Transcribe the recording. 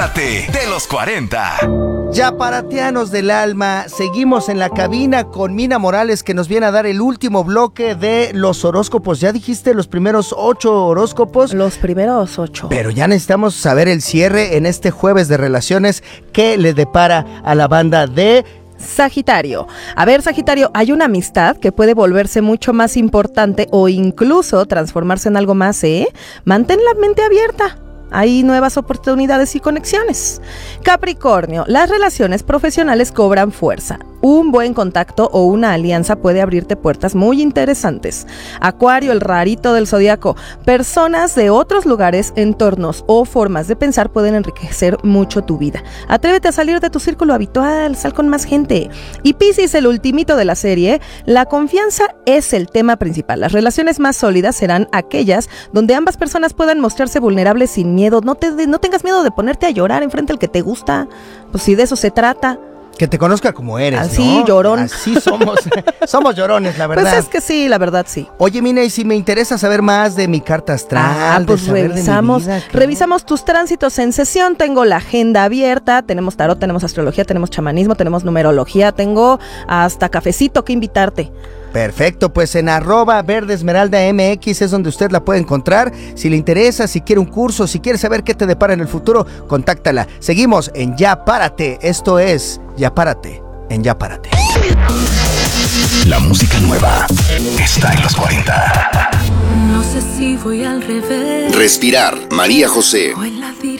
De los 40. Ya paratianos del alma, seguimos en la cabina con Mina Morales, que nos viene a dar el último bloque de los horóscopos. ¿Ya dijiste los primeros 8 horóscopos? Los primeros 8. Pero ya necesitamos saber el cierre en este jueves de relaciones que le depara a la banda de Sagitario. A ver, Sagitario, hay una amistad que puede volverse mucho más importante o incluso transformarse en algo más, ¿eh? Mantén la mente abierta. Hay nuevas oportunidades y conexiones. Capricornio, las relaciones profesionales cobran fuerza. Un buen contacto o una alianza puede abrirte puertas muy interesantes. Acuario, el rarito del zodiaco. Personas de otros lugares, entornos o formas de pensar pueden enriquecer mucho tu vida. Atrévete a salir de tu círculo habitual, sal con más gente. Y Piscis, el ultimito de la serie. La confianza es el tema principal. Las relaciones más sólidas serán aquellas donde ambas personas puedan mostrarse vulnerables sin miedo. No tengas miedo de ponerte a llorar enfrente al que te gusta. Pues si de eso se trata. Que te conozca como eres, así, ¿no? Llorón. Así somos. Somos llorones, la verdad. Pues es que sí, la verdad sí. Oye, Mina, y si me interesa saber más de mi carta astral, pues revisamos tus tránsitos en sesión. Tengo la agenda abierta. Tenemos tarot, tenemos astrología, tenemos chamanismo, tenemos numerología. Tengo hasta cafecito que invitarte. Perfecto, pues en @verdesmeraldamx es donde usted la puede encontrar. Si le interesa, si quiere un curso, si quiere saber qué te depara en el futuro, contáctala. Seguimos en Ya Párate. Esto es Ya Párate en Ya Párate. La música nueva está en los 40. No sé si voy al revés. Respirar, María José. O en la vida